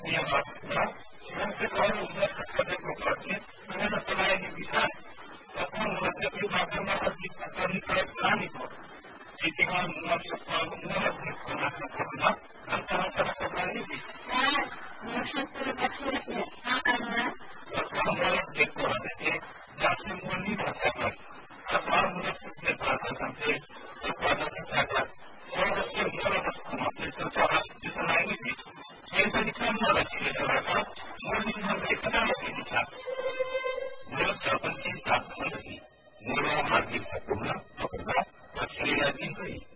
नियमात्मक और उन्नत करने को करके उन्होंने चलाएगी विचार अपना मनुष्य के माध्यम में जिसका सभी तरह प्राणी को जीतिमान देखते रहते थे जहाँ मुनि भाषा पर अथवा मनुष्य भाषा संख्या और अपने सोचा सुनाएंगे थी ये संख्या में अच्छी जगह मूल्य दिखा मूल सरपंच की साथ मूल आर्थिक संपूर्ण और